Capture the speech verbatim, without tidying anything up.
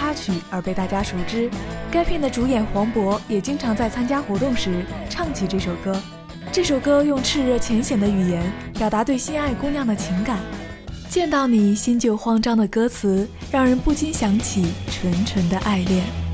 插曲而被大家熟知。该片的主演黄渤也经常在参加活动时唱起这首歌。这首歌用炽热浅显的语言表达对心爱姑娘的情感。见到你心就慌张的歌词，让人不禁想起纯纯的爱恋。